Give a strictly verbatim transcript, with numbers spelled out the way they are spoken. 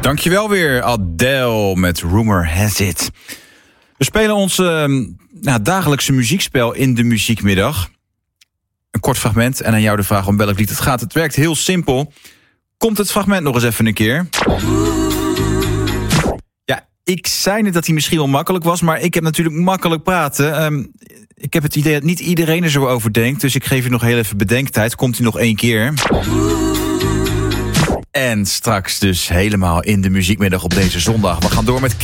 Dankjewel weer, Adele met Rumor Has It. We spelen ons uh, nou, dagelijkse muziekspel in de muziekmiddag. Een kort fragment en aan jou de vraag om welk lied het gaat. Het werkt heel simpel. Komt het fragment nog eens even een keer? Ja, ik zei net dat hij misschien wel makkelijk was, maar ik heb natuurlijk makkelijk praten. Um, ik heb het idee dat niet iedereen er zo over denkt, dus ik geef je nog heel even bedenktijd. Komt hij nog één keer? En straks dus helemaal in de muziekmiddag op deze zondag. We gaan door met